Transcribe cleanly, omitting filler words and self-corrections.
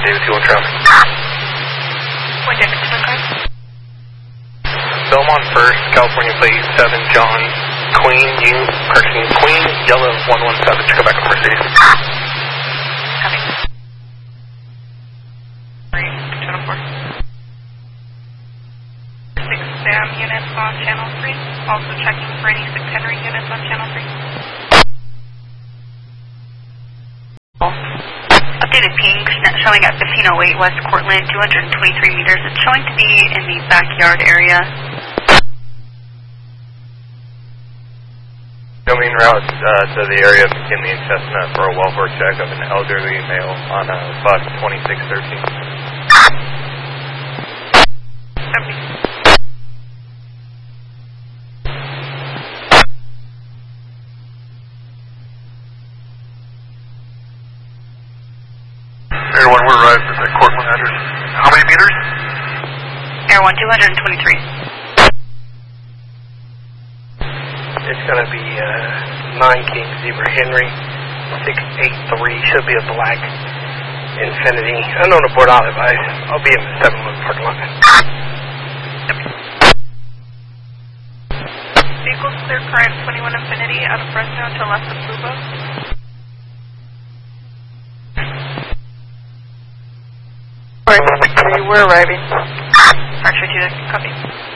David 21 traffic. Point David 21. Belmont first, California plate 7 John, Queen, Queen, yellow 117, go back to Mercedes. Copy. 324. 6 Sam units on channel 3, also checking for any 6 Henry units on channel 3. Updated ping showing at 1508 West Cortland, 223 meters. It's showing to be in the backyard area. Coming route to the area of McKinley and Chestnut for a welfare check of an elderly male on bus 2613. Air 1, we're arrived at the Cortland address. How many meters? Air 1, 223. It's going to be 9 King Zebra Henry, 683, should be a black Infinity. Unknown aboard Olive. I'll be in the 7-1 parking lot. Vehicles clear current 21 Infinity out of Fresno to left of Lubo. We're arriving. Archer 2, copy.